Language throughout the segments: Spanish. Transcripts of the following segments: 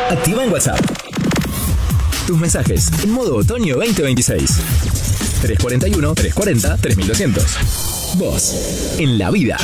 Activa en WhatsApp tus mensajes en modo otoño 2026. 341-340-3200. Vos, en la vida.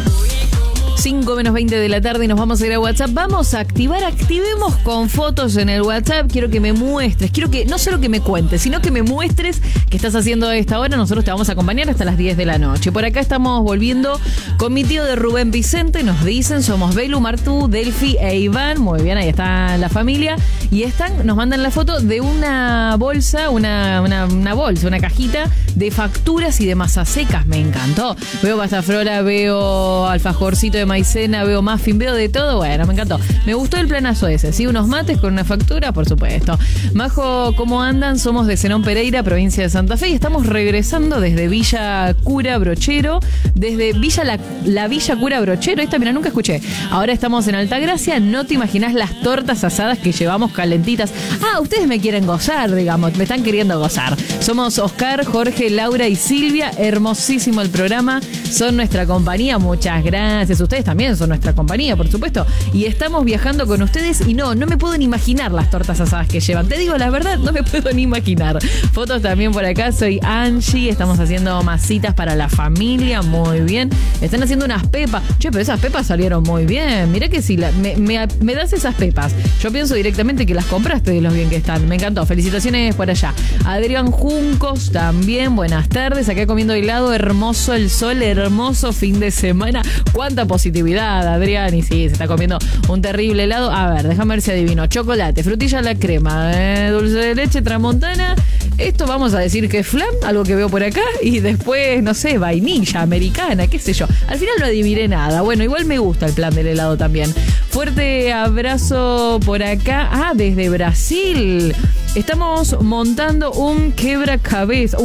5 menos 20 de la tarde y nos vamos a ir a WhatsApp. Vamos a activemos con fotos en el WhatsApp. Quiero que me muestres, quiero que no solo que me cuentes, sino que me muestres qué estás haciendo a esta hora. Nosotros te vamos a acompañar hasta las 10 de la noche. Por acá estamos volviendo con mi tío de Rubén Vicente. Nos dicen, somos Belu, Martu, Delphi e Iván. Muy bien, ahí está la familia. Y nos mandan la foto de una bolsa, una bolsa, una cajita de facturas y de masas secas. Me encantó. Veo pasta frola, veo alfajorcito de maicena, veo muffin, veo de todo. Bueno, me encantó. Me gustó el planazo ese, ¿sí? Unos mates con una factura, por supuesto. Majo, ¿cómo andan? Somos de Zenón Pereira, provincia de Santa Fe, y estamos regresando desde Villa Cura Brochero, desde la Villa Cura Brochero. Esta, mira, nunca escuché. Ahora estamos en Altagracia. No te imaginás las tortas asadas que llevamos calentitas. Ah, ustedes me quieren gozar, digamos, me están queriendo gozar. Somos Oscar, Jorge, Laura y Silvia. Hermosísimo el programa. Son nuestra compañía. Muchas gracias. Ustedes también son nuestra compañía, por supuesto. Y estamos viajando con ustedes y no me puedo ni imaginar las tortas asadas que llevan. Te digo la verdad, no me puedo ni imaginar. Fotos también por acá. Soy Angie. Estamos haciendo masitas para la familia. Muy bien. Están haciendo unas pepas. Che, pero esas pepas salieron muy bien. Mirá que si me das esas pepas, yo pienso directamente que las compraste de los bien que están. Me encantó. Felicitaciones por allá. Adrián Juncos también. Buenas tardes. Acá comiendo helado. Hermoso el sol. Hermoso fin de semana. Cuánta positividad, Adrián. Y sí, se está comiendo un terrible helado. A ver, déjame ver si adivino. Chocolate, frutilla a la crema, dulce de leche, tramontana. Esto vamos a decir que es flan, algo que veo por acá. Y después, no sé, vainilla, americana, qué sé yo. Al final no adiviné nada. Bueno, igual me gusta el plan del helado también. Fuerte abrazo por acá. Ah, desde Brasil. Estamos montando un quebracabezas,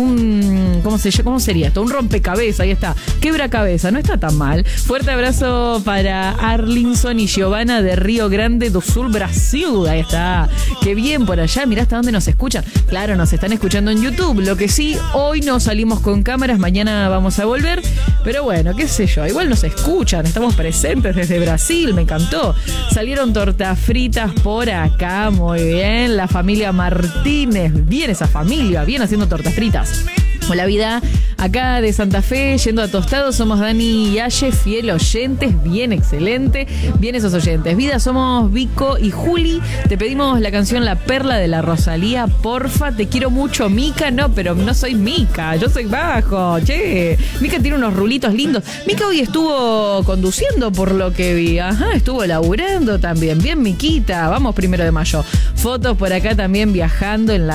¿cómo sería esto? Un rompecabezas, ahí está. Quebracabezas, no está tan mal. Fuerte abrazo para Arlinson y Giovanna de Río Grande do Sul, Brasil. Ahí está. Qué bien por allá. Mirá hasta dónde nos escuchan. Claro, nos están escuchando en YouTube. Lo que sí, hoy no salimos con cámaras, mañana vamos a volver. Pero bueno, qué sé yo, igual nos escuchan. Estamos presentes desde Brasil, me encantó. Salieron tortas fritas por acá, muy bien. La familia Martínez, bien esa familia, bien haciendo tortas fritas. Hola vida, acá de Santa Fe, yendo a Tostado, somos Dani y Aye, fiel oyentes, bien, excelente, bien esos oyentes. Vida, somos Vico y Juli, te pedimos la canción La Perla de la Rosalía, porfa, te quiero mucho, Mica, no, pero no soy Mica, yo soy Bajo, che, Mica tiene unos rulitos lindos. Mica hoy estuvo conduciendo por lo que vi, ajá, estuvo laburando también, bien Miquita, vamos 1 de mayo. Fotos por acá también viajando en la